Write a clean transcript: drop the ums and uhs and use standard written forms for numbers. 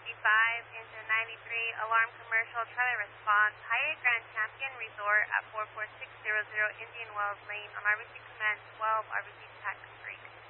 engine 93, alarm commercial, trailer response, Hyatt Grand Champion Resort at 44600 Indian Wells Lane on RBC Command 12, RBC Tax Break.